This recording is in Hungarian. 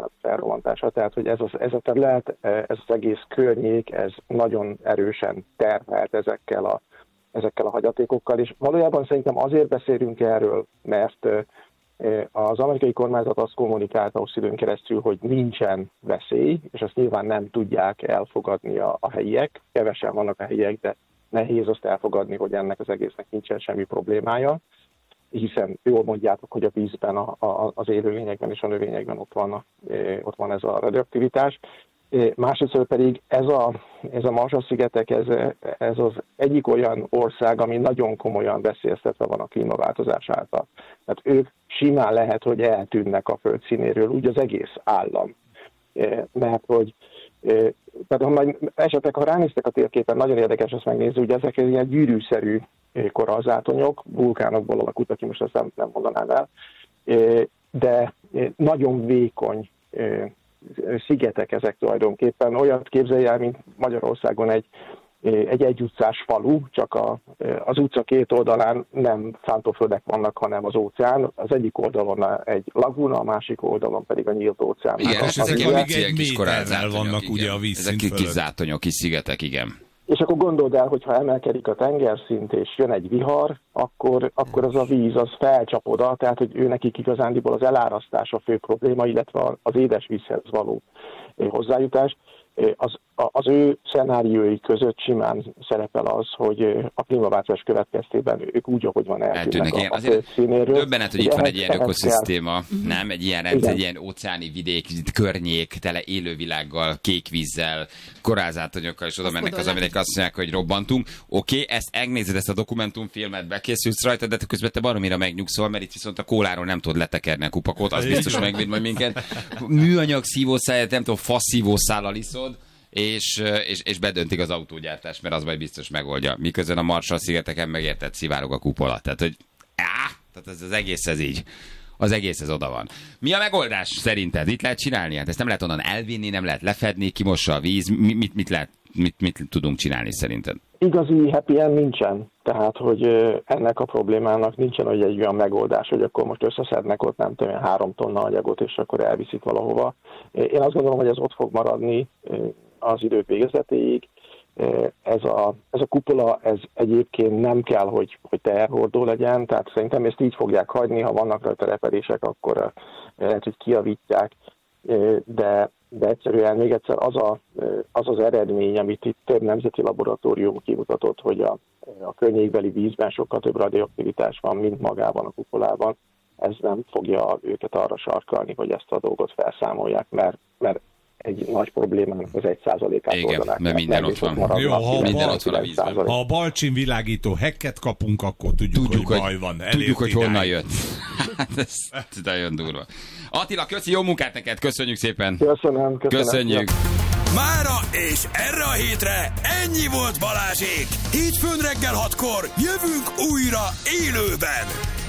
bocsánat, felrobbantása. Tehát, hogy ez a terület, ez az egész környék, ez nagyon erősen terhelt ezekkel a hagyatékokkal, és valójában szerintem azért beszélünk erről, mert az amerikai kormányzat azt kommunikálta hosszú időn keresztül, hogy nincsen veszély, és azt nyilván nem tudják elfogadni a helyiek. Kevesen vannak a helyiek, de nehéz azt elfogadni, hogy ennek az egésznek nincsen semmi problémája, hiszen jól mondjátok, hogy a vízben, az élőlényekben és a növényekben ott van ez a radioaktivitás. Másrészt pedig ez a Marshall-szigetek, ez az egyik olyan ország, ami nagyon komolyan veszélyeztetve van a klímaváltozás által. Tehát ők simán lehet, hogy eltűnnek a földszínéről, úgy az egész állam. Mert hogy tehát, ha ránéztek a térképen, nagyon érdekes azt megnézni, hogy ezek ilyen gyűrűszerű korallzátonyok, vulkánokból alakultak ki, most azt nem mondanám el, de nagyon vékony szigetek ezek tulajdonképpen. Olyat képzelj el, mint Magyarországon egy utcás falu, csak az utca két oldalán nem szántóföldek vannak, hanem az óceán. Az egyik oldalon egy laguna, a másik oldalon pedig a nyílt óceán. Igen, és ezek egy méterrel vannak ugye a vízszint fölött. Ezek kis zátonyok, kis szigetek, igen. És akkor gondold el, hogy ha emelkedik a tengerszint, és jön egy vihar, akkor az a víz az felcsap oda, tehát hogy ő nekik igazándiból az elárasztás a fő probléma, illetve az édesvízhez való hozzájutás. Az ő szenáriói között simán szerepel az, hogy a klímaváltozás következtében ők úgy, ahogy van eltűnnek a földszínéről. Döbbenet, hogy itt van egy ilyen ökoszisztéma, nem? Egy ilyen rendszer, egy ilyen óceáni vidék, környék, tele élővilággal, kék vízzel, korallzátonyokkal, és oda mennek az emberek, azt mondják, hogy robbantunk. Oké, ezt megnézed, ezt a dokumentumfilmet, bekészülsz rajta, de közben te baromira megnyugszol, mert itt viszont a kóláról nem tudod letekerni a kupakot, az biztos megvéd majd minket. Műanyag szívószáját, nem tudom, faszívószállal iszod, és bedöntik az autógyártást, mert az majd biztos megoldja. Miközben a Marshall-szigeteken megértett szivárog a kupola. Tehát, hogy tehát ez az egész ez így. Az egész ez oda van. Mi a megoldás szerinted? Itt lehet csinálni? Hát ezt nem lehet onnan elvinni, nem lehet lefedni, kimossa a víz. Mit tudunk csinálni szerinted? Igazi happy end nincsen. Tehát, hogy ennek a problémának nincsen hogy egy olyan megoldás, hogy akkor most összeszednek ott nem tudom, 3 tonna anyagot, és akkor elviszik valahova. Én azt gondolom, hogy ez ott fog maradni az idők végezetéig. Ez a kupola, ez egyébként nem kell, hogy teherhordó legyen, tehát szerintem ezt így fogják hagyni, ha vannak rajta repedések, akkor lehet, hogy kijavítják, de egyszerűen még egyszer az eredmény, amit itt több nemzeti laboratórium kimutatott, hogy a környékbeli vízben sokkal több radioaktivitás van, mint magában a kupolában, ez nem fogja őket arra sarkalni, hogy ezt a dolgot felszámolják, mert egy nagy problémának az 1%-át igen, oldanák. mert minden ott van. Jó, minden ott van a vízben. Ha a Balcsin világító hacket kapunk, akkor tudjuk hogy baj van. Tudjuk, hogy honnan jött. Ez nagyon durva. Attila, köszi, jó munkát neked, köszönjük szépen. Köszönjük. Mára és erre a hétre ennyi volt Balázsék. Hétfőn reggel 6-kor jövünk újra élőben.